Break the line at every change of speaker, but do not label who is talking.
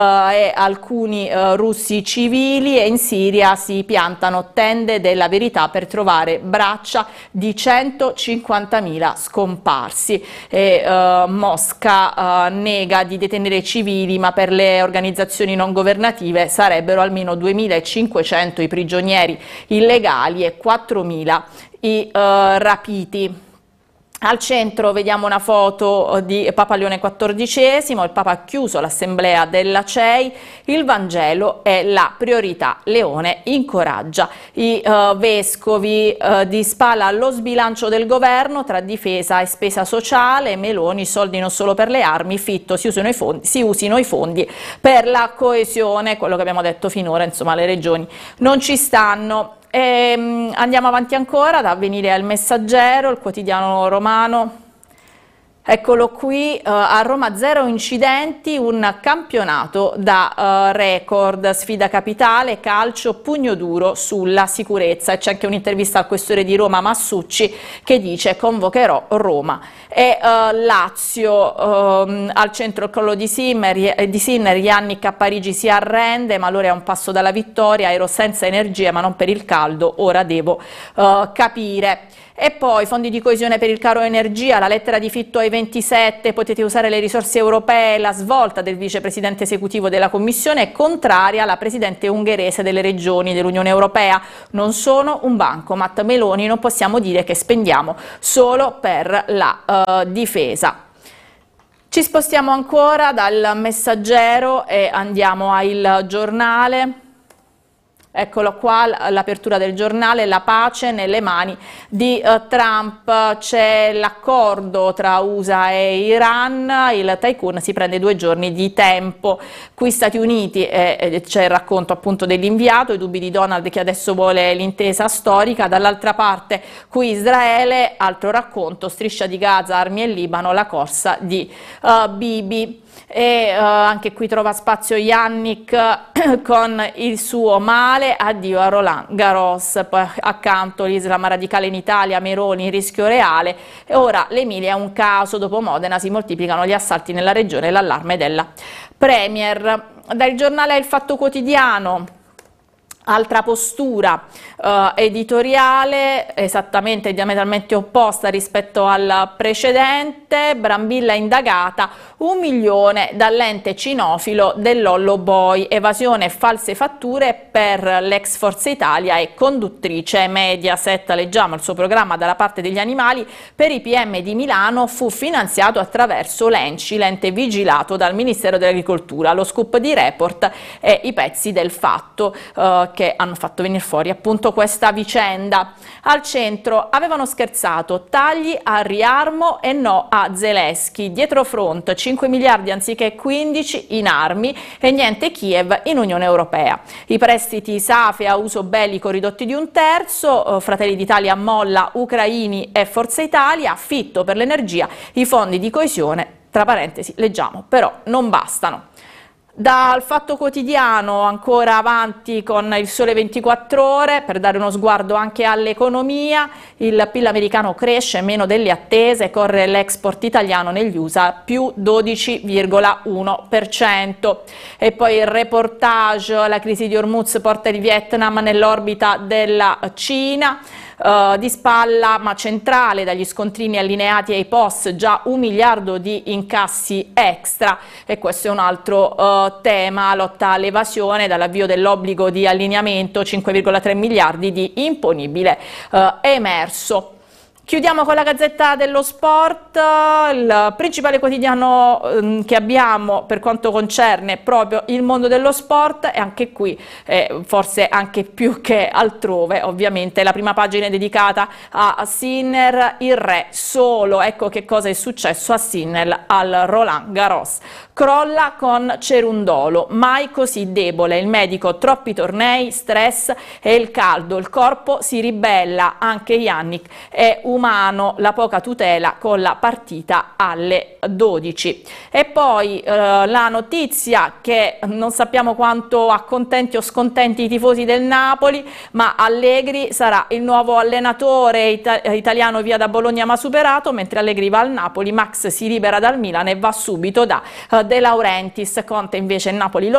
e alcuni russi civili, e in Siria si piantano tende della verità per trovare braccia di 150.000 scomparsi. Mosca nega di detenere civili, ma per le organizzazioni non governative sarebbero almeno 2.500 i prigionieri illegali e 4.000 i rapiti. Al centro vediamo una foto di Papa Leone XIV, il Papa ha chiuso l'assemblea della CEI, il Vangelo è la priorità, Leone incoraggia i vescovi di spalla allo sbilancio del governo tra difesa e spesa sociale, Meloni, soldi non solo per le armi, Fitto, si usino i fondi per la coesione, quello che abbiamo detto finora, insomma le regioni non ci stanno. Andiamo avanti ancora, da Avvenire al Messaggero, il quotidiano romano. Eccolo qui, a Roma 0 incidenti, un campionato da record, sfida capitale, calcio, pugno duro sulla sicurezza. E c'è anche un'intervista al questore di Roma Massucci che dice: convocherò Roma e Lazio. Al centro il collo di Sinner, Yannick a Parigi si arrende, ma l'ora è a un passo dalla vittoria, ero senza energia ma non per il caldo, ora devo capire. E poi fondi di coesione per il caro energia, la lettera di Fitto ai 27, potete usare le risorse europee, la svolta del vicepresidente esecutivo della Commissione è contraria alla presidente ungherese delle regioni dell'Unione Europea. Non sono un bancomat, Meloni, non possiamo dire che spendiamo solo per la difesa. Ci spostiamo ancora dal Messaggero e andiamo al Giornale. Eccolo qua, l'apertura del Giornale, la pace nelle mani di Trump, c'è l'accordo tra USA e Iran, il tycoon si prende 2 giorni di tempo. Qui Stati Uniti c'è il racconto appunto dell'inviato, i dubbi di Donald che adesso vuole l'intesa storica, dall'altra parte qui Israele, altro racconto, striscia di Gaza, armi e Libano, la corsa di Bibi. E anche qui trova spazio Yannick con il suo male, addio a Roland Garros, poi accanto l'Islam radicale in Italia, Meroni, rischio reale, e ora l'Emilia è un caso, dopo Modena si moltiplicano gli assalti nella regione e l'allarme della Premier. Dal Giornale Il Fatto Quotidiano, altra postura editoriale esattamente diametralmente opposta rispetto al precedente, Brambilla indagata, 1 milione dall'ente cinofilo dell'Ollo Boy, evasione e false fatture per l'ex Forza Italia e conduttrice Mediaset. Leggiamo il suo programma dalla parte degli animali per i PM di Milano fu finanziato attraverso l'ENCI, l'ente vigilato dal Ministero dell'Agricoltura. Lo scoop di Report e i pezzi del Fatto che hanno fatto venire fuori appunto questa vicenda. Al centro avevano scherzato, tagli a Riarmo e no a Zelensky, dietro front 5 miliardi anziché 15 in armi e niente Kiev in Unione Europea. I prestiti SAFE a uso bellico ridotti di 1/3, Fratelli d'Italia molla ucraini e Forza Italia, Fitto per l'energia, i fondi di coesione, tra parentesi leggiamo, però non bastano. Dal Fatto Quotidiano ancora avanti con il Sole 24 Ore per dare uno sguardo anche all'economia, il PIL americano cresce meno delle attese, corre l'export italiano negli USA più 12,1%. E poi il reportage, la crisi di Hormuz porta il Vietnam nell'orbita della Cina. Di spalla ma centrale, dagli scontrini allineati ai POS, già 1 miliardo di incassi extra, e questo è un altro tema, lotta all'evasione, dall'avvio dell'obbligo di allineamento, 5,3 miliardi di imponibile emerso. Chiudiamo con la Gazzetta dello Sport, il principale quotidiano che abbiamo per quanto concerne proprio il mondo dello sport, e anche qui forse anche più che altrove ovviamente la prima pagina è dedicata a Sinner, il re solo. Ecco che cosa è successo a Sinner al Roland Garros. Crolla con Cerundolo, mai così debole, il medico, troppi tornei, stress e il caldo, il corpo si ribella, anche Yannick è umano, la poca tutela con la partita alle 12. E poi la notizia che non sappiamo quanto accontenti o scontenti i tifosi del Napoli, ma Allegri sarà il nuovo allenatore italiano via da Bologna ma superato, mentre Allegri va al Napoli, Max si libera dal Milan e va subito da De Laurentiis, Conte invece il Napoli lo